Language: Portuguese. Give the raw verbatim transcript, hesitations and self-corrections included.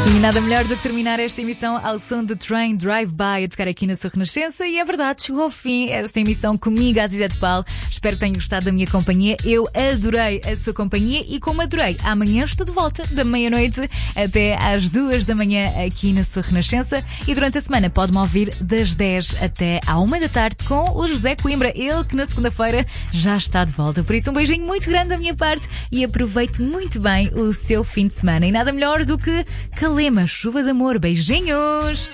E nada melhor do que terminar esta emissão ao som do Train Drive-By a tocar aqui na sua Renascença. E é verdade, chegou ao fim esta emissão comigo, a Zé de Paulo. Espero que tenham gostado da minha companhia. Eu adorei a sua companhia e como adorei, amanhã estou de volta da meia-noite até às duas da manhã aqui na sua Renascença. E durante a semana pode-me ouvir das dez até à uma da tarde com o José Coimbra. Ele que na segunda-feira já está de volta. Por isso um beijinho muito grande da minha parte e aproveite muito bem o seu fim de semana. E nada melhor do que Calema, chuva de amor. Beijinhos!